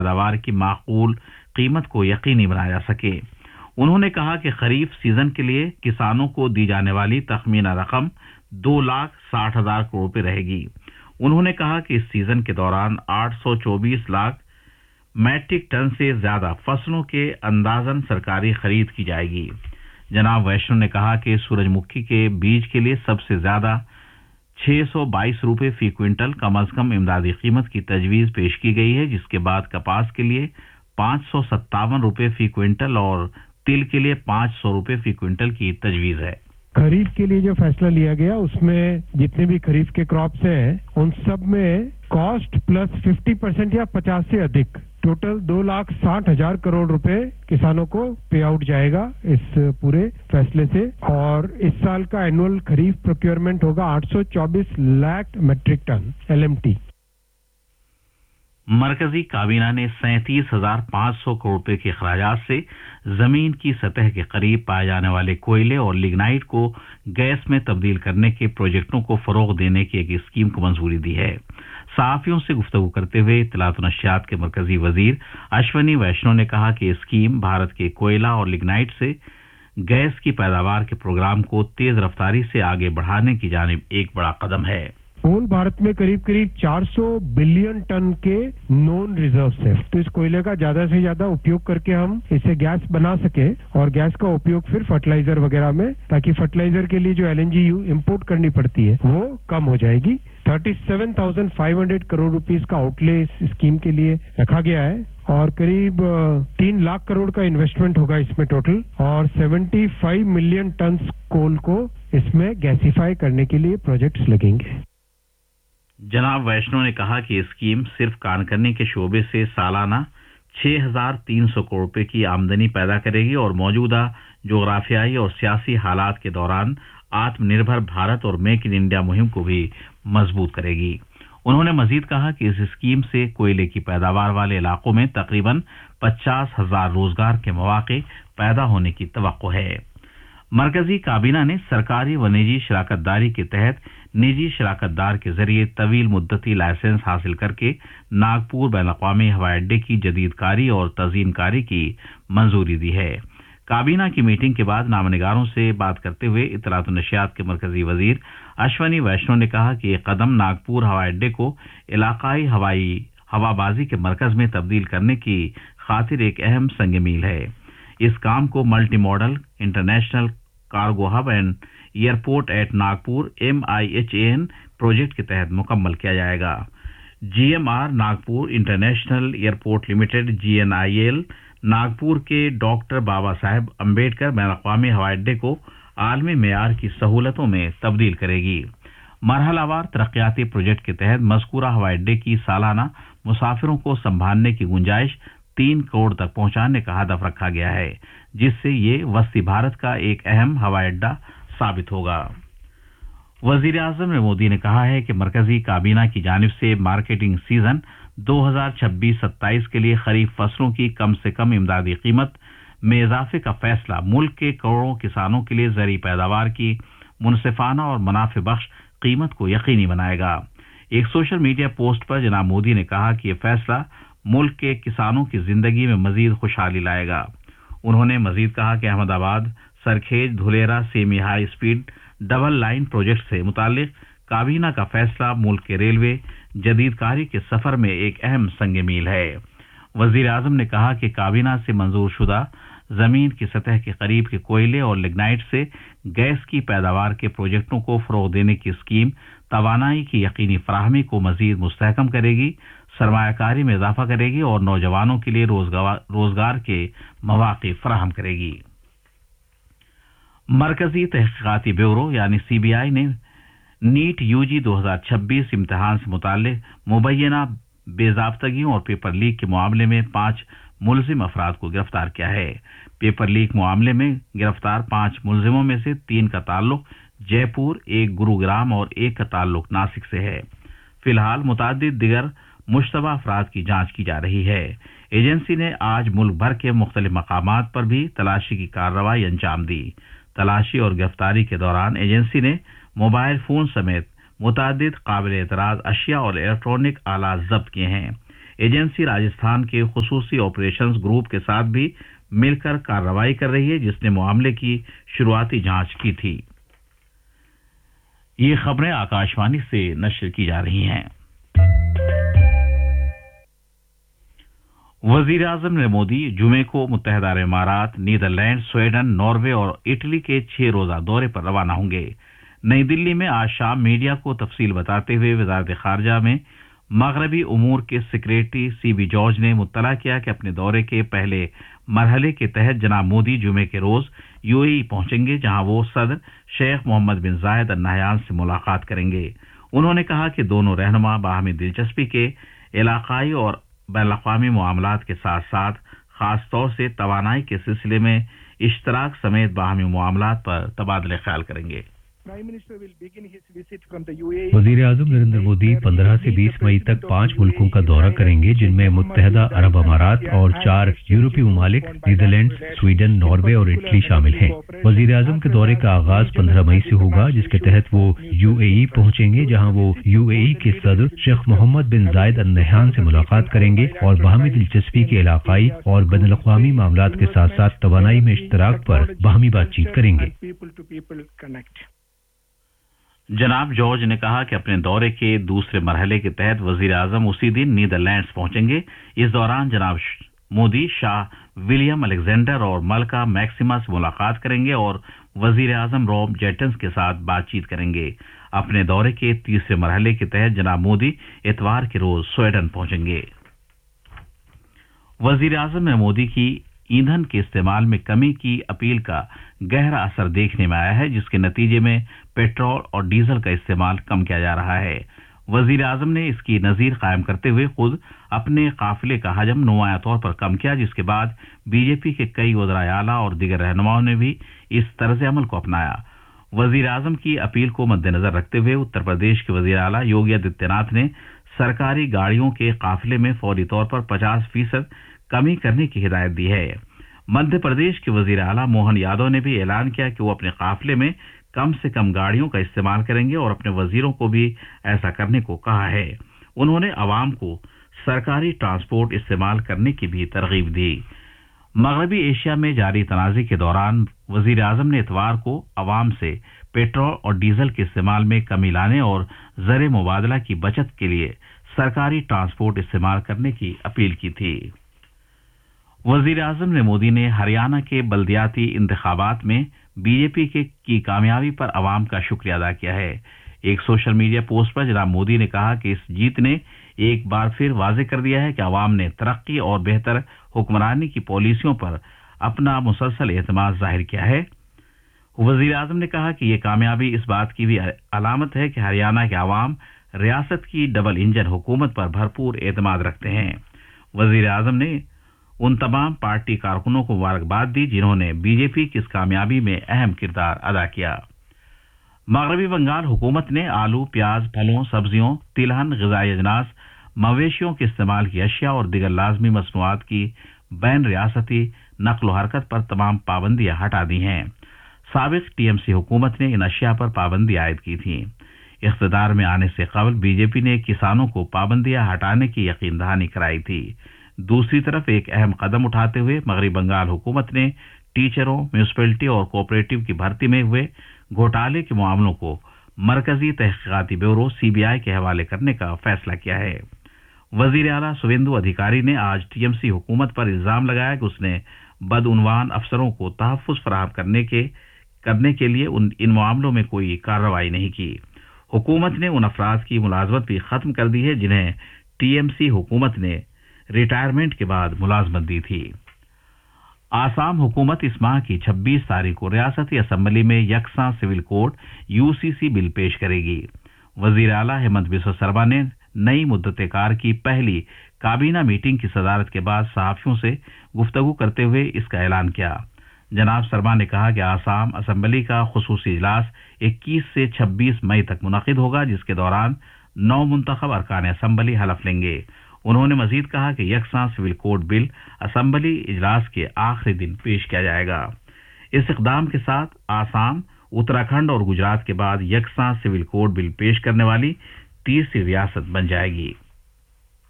पैदावार की माकूल कीमत को यकीनी बनाया जा सके। उन्होंने कहा कि खरीफ सीजन के लिए किसानों को दी जाने वाली तखमीना रकम 2,60,000 करोड़ रुपए रहेगी। उन्होंने कहा कि इस सीजन के दौरान 824 लाख मैट्रिक टन से ज्यादा फसलों के अंदाजन सरकारी खरीद की जाएगी। जनाब वैष्णव ने कहा कि सूरजमुखी के बीज के लिए सबसे ज्यादा 622 रुपए फी क्विंटल कम अज कम इमदादी कीमत की तजवीज पेश की गई है, जिसके बाद कपास के लिए 557 रुपए फी क्विंटल और तिल के लिए 500 रुपए फी क्विंटल की तजवीज है। खरीफ के लिए जो फैसला लिया गया उसमें जितने भी खरीफ के क्रॉप्स हैं उन सब में कॉस्ट प्लस 50% या 50 से अधिक टोटल 2,60,000 करोड़ रुपए किसानों को पे आउट जाएगा इस पूरे फैसले से। और इस साल का एनुअल खरीफ प्रोक्योरमेंट होगा 824 लाख मेट्रिक टन LMT। मरकजी काबीना ने 37,500 करोड़ रुपए के अखराजात से जमीन की सतह के करीब पाए जाने वाले कोयले और लिग्नाइट को गैस में तब्दील करने के प्रोजेक्टों को फरोग देने की एक स्कीम को मंजूरी दी है। सहाफियों से गुफ्तगू करते हुए इत्तलात व नशियात के मरकजी वजीर अश्वनी वैष्णव ने कहा कि स्कीम भारत के कोयला और लिग्नाइट से गैस की पैदावार के प्रोग्राम को तेज रफ्तारी से आगे बढ़ाने की जानिब एक बड़ा कदम है। पूर्ण भारत में करीब 400 बिलियन टन के नॉन रिजर्व्स है, तो इस कोयले का ज्यादा से ज्यादा उपयोग करके हम इसे गैस बना सके और गैस का उपयोग फिर फर्टिलाइजर वगैरह में, ताकि फर्टिलाइजर के लिए जो LNG इंपोर्ट करनी पड़ती है वो कम हो जाएगी। 37,500 करोड़ रुपीस का आउटले इस स्कीम के लिए रखा गया है और करीब 3 लाख करोड़ का इन्वेस्टमेंट होगा इसमें टोटल, और 75 मिलियन टन कोल को इसमें गैसिफाई करने के लिए प्रोजेक्ट्स लगेंगे। जनाब वैष्णव ने कहा कि स्कीम सिर्फ कानकर्नी के शोबे से सालाना 6,300 करोड़ रुपए की आमदनी पैदा करेगी और मौजूदा जोग्राफियाई और सियासी हालात के दौरान आत्मनिर्भर भारत और मेक इन इंडिया मुहिम को भी मजबूत करेगी। उन्होंने मजीद कहा कि इस स्कीम से कोयले की पैदावार वाले इलाकों में तकरीबन 50,000 रोजगार के मौके पैदा होने की तवक्को है। मरकजी काबीना ने सरकारी व निजी शराकतदारी के तहत निजी शराकतदार के जरिए तवील मुद्दती लाइसेंस हासिल करके नागपुर बैनुल-अक़वामी हवाई अड्डे की जदीदकारी और तज़ीनकारी की मंजूरी दी है। काबीना की मीटिंग के बाद नामनिगारों से बात करते हुए इत्तलात व नशियात के मरकजी वजीर अश्वनी वैष्णव ने कहा कि यह कदम नागपुर हवाई अड्डे को इलाकाई हवाबाजी के मरकज में तब्दील करने की खातिर एक अहम संग मील है। इस काम को multi modal international cargo hub and airport at Nagpur MIHAN project के तहत मुकम्मल किया जाएगा। GMR Nagpur international airport limited GNIL Nagpur के डॉक्टर बाबा साहेब अम्बेडकर बैनुल-अक़वामी हवाई अड्डे को आलमी मेयार की सहूलतों में तब्दील करेगी। मरहलावार तरक्याती प्रोजेक्ट के तहत मज़कूरा हवाई अड्डे की सालाना मुसाफिरों को संभालने की गुंजाइश 3 करोड़ तक पहुंचाने का हदफ रखा गया है, जिससे ये वस्ती भारत का एक अहम हवाई अड्डा साबित होगा। वजीर आजम मोदी ने कहा है कि मरकजी काबीना की जानिब से मार्केटिंग सीजन 2026-27 के लिए खरीफ फसलों की कम से कम इमदादी कीमत में इजाफे का फैसला मुल्क के करोड़ों किसानों के लिए ज़री पैदावार की मुनसिफाना और मुनाफे बख्श कीमत को यकीनी बनाएगा। एक सोशल मीडिया पोस्ट पर जनाब मोदी ने कहा कि यह फैसला मुल्क के किसानों की जिंदगी में मजीद खुशहाली लाएगा। उन्होंने मजीद कहा कि Ahmedabad Sarkhej Dholera semi high speed double line project से मुतालिक काबीना का फैसला मुल्क के रेलवे जदीदकारी के सफर में एक अहम संग मील है। वजीर आजम ने कहा कि काबीना से मंजूर शुदा जमीन की सतह के करीब के कोयले और लिग्नाइट से गैस की पैदावार के प्रोजेक्टों को फरोग देने की स्कीम तवानाई की यकीनी फराहमी को मजीद मुस्तहकम करेगी, सरमायाकारी में इजाफा करेगी और नौजवानों के लिए रोजगार के मौके फराहम करेगी। मरकजी तहकीकाती ब्यूरो यानी CBI ने नीट UG 2026 इम्तिहान से मुताल्लिक मुबैना बेज़ाब्तगियों और पेपर लीक के मामले में 5 मुलजिम अफराद को गिरफ्तार किया है। पेपर लीक मामले में गिरफ्तार 5 मुलजिमों में से 3 का ताल्लुक जयपुर, 1 गुरुग्राम और 1 का ताल्लुक नासिक से है। फिलहाल मुतादिद दिगर मुश्तबा अफराद की जांच की जा रही है। एजेंसी ने आज मुल्क भर के मुख्तलिफ मकामात पर भी तलाशी की कार्रवाई अंजाम दी। तलाशी और गिरफ्तारी के दौरान एजेंसी ने मोबाइल फोन समेत मुतादिद काबिल एतराज अशिया और इलेक्ट्रॉनिक आलात जब्त किए हैं। एजेंसी राजस्थान के खुसूसी ऑपरेशंस ग्रुप के साथ भी मिलकर कार्रवाई कर रही है, जिसने मामले की शुरुआती जांच की थी। ये खबरें आकाशवाणी से नश्र की जा रही हैं। वजीर आजम नरेंद्र मोदी जुमे को मुत्तहिदा अरब इमारात, नीदरलैंड, स्वीडन, नॉर्वे और इटली के 6 रोजा दौरे पर रवाना होंगे। नई दिल्ली में आज शाम मीडिया को तफसील बताते हुए वजारत खारजा में मगरबी उमूर के सेक्रेटरी सीबी जॉर्ज ने मुत्तला किया कि अपने दौरे के पहले मरहले के तहत जनाब मोदी जुमे के रोज यूएई पहुंचेंगे, जहां वो सदर शेख मोहम्मद बिन जायद अल नहयान से मुलाकात करेंगे। उन्होंने कहा कि दोनों रहनुमा बाहमी दिलचस्पी के इलाकाई और बैनुल-अक़वामी मामलात के साथ साथ खास तौर से तवानाई के सिलसिले में इश्तराक समेत बाहमी मामलात पर तबादले ख्याल करेंगे। वजीर आजम नरेंद्र मोदी 15 से 20 मई तक 5 मुल्कों का दौरा करेंगे, जिनमें मुत्तहिदा अरब अमारात और 4 यूरोपीय ममालिक नीदरलैंड, स्वीडन, नॉर्वे और इटली शामिल हैं। वजीर आजम के दौरे का आगाज 15 मई से होगा, जिसके तहत वो यूएई पहुंचेंगे, जहां वो यूएई के सदर शेख मोहम्मद बिन जायद अल नहयान से मुलाकात करेंगे और बाहमी दिलचस्पी के इलाकाई और बैनुल-अक़वामी मामलात के साथ साथ तवानाई में इश्तराक पर बाहमी बातचीत करेंगे। जनाब जॉर्ज ने कहा कि अपने दौरे के दूसरे मरहले के तहत वजीर आजम उसी दिन नीदरलैंड्स पहुंचेंगे। इस दौरान जनाब मोदी शाह विलियम अलेक्जेंडर और मलका मैक्सिमा से मुलाकात करेंगे और वजीर आजम रॉब जेटन्स के साथ बातचीत करेंगे। अपने दौरे के तीसरे मरहले के तहत जनाब मोदी इतवार के रोज स्वीडन पहुंचेंगे। वजीर आजम ने मोदी की ईंधन के इस्तेमाल में कमी की अपील का गहरा असर देखने में आया है, जिसके नतीजे में पेट्रोल और डीजल का इस्तेमाल कम किया जा रहा है। वजीर आजम ने इसकी नजीर कायम करते हुए खुद अपने काफिले का हजम नुमाया तौर पर कम किया, जिसके बाद बीजेपी के कई वज़राए आला और दीगर रहनुमाओं ने भी इस तर्ज अमल को अपनाया। वजीर आजम की अपील को मद्देनजर रखते हुए उत्तर प्रदेश के वजीर आला योगी आदित्यनाथ ने सरकारी गाड़ियों के काफिले में फौरी तौर पर 50% कमी करने की हिदायत दी है। मध्य प्रदेश के वजीर आला मोहन यादव ने भी ऐलान किया कि वो अपने काफिले में कम से कम गाड़ियों का इस्तेमाल करेंगे और अपने वजीरों को भी ऐसा करने को कहा है। उन्होंने अवाम को सरकारी ट्रांसपोर्ट इस्तेमाल करने की भी तरगीब दी। मगरबी एशिया में जारी तनाज़े के दौरान वजीर आजम ने इतवार को अवाम से पेट्रोल और डीजल के इस्तेमाल में कमी लाने और ज़र मुबादला की बचत के लिए सरकारी ट्रांसपोर्ट इस्तेमाल करने की अपील की थी। वजीर आजम ने मोदी ने हरियाणा के बल्दियाती इंतखाबात में बीजेपी की कामयाबी पर अवाम का शुक्रिया अदा किया है। एक सोशल मीडिया पोस्ट पर जनाब मोदी ने कहा कि इस जीत ने एक बार फिर वाज़ेह कर दिया है कि अवाम ने तरक्की और बेहतर हुक्मरानी की पॉलिसियों पर अपना मुसलसल एतमाद जाहिर किया है। वजीर आजम ने कहा कि यह कामयाबी इस बात की भी अलामत है कि हरियाणा के अवाम रियासत की डबल इंजन हुकूमत पर भरपूर एतमाद रखते हैं। वजीर आजम ने उन तमाम पार्टी कारकुनों को मुबारकबाद दी जिन्होंने बीजेपी की इस कामयाबी में अहम किरदार अदा किया। मगरबी बंगाल हुकूमत ने आलू, प्याज, फलों, सब्जियों, तिलहन, ग़िज़ाई अजनास, मवेशियों के इस्तेमाल की अशिया और दिगर लाजमी मसनूआत की बैन रियासती नक्ल हरकत पर तमाम पाबंदियां हटा दी हैं। साबिक़ टीएमसी हुकूमत ने इन अशिया पर पाबंदी आयद की थी। इख्तिदार में आने से कबल बीजेपी ने किसानों को पाबंदियां हटाने की यकीन दहानी कराई थी। दूसरी तरफ एक अहम कदम उठाते हुए मगरबी बंगाल हुकूमत ने टीचरों, म्यूनिसिपैलिटी और कोऑपरेटिव की भर्ती में हुए घोटाले के मामलों को मरकजी तहकीकाती ब्यूरो सीबीआई के हवाले करने का फैसला किया है। वजीर आला शुवेंदु अधिकारी ने आज टीएमसी हुकूमत पर इल्जाम लगाया कि उसने बदउनवान अफसरों को तहफ़्फ़ुज़ फराहम करने के लिए इन मामलों में कोई कार्रवाई नहीं की। हुकूमत ने उन अफराद की मुलाजमत भी खत्म कर दी है जिन्हें टीएमसी हुकूमत ने रिटायरमेंट के बाद मुलाजमत दी थी। आसाम हुकूमत इस माह की 26 तारीख को रियासती असम्बली में यकसा सिविल कोड यूसीसी बिल पेश करेगी। वजीर आला हेमंत बिस्वा शर्मा ने नई मुद्दत-ए-कार की पहली काबीना मीटिंग की सदारत के बाद सहाफ़ियों से गुफ्तगू करते हुए इसका ऐलान किया। जनाब शर्मा ने कहा कि आसाम असम्बली का खुसूसी इजलास 21 से 26 मई तक मुनक़िद होगा, जिसके दौरान 9 मुंतखब अरकान असम्बली हलफ लेंगे। उन्होंने मजीद कहा कि यकसा सिविल कोड बिल असम्बली इजलास के आखिरी दिन पेश किया जाएगा। इस इक़दाम के साथ आसाम, उत्तराखंड और गुजरात के बाद यकसा सिविल कोड बिल पेश करने वाली तीसरी रियासत बन जाएगी।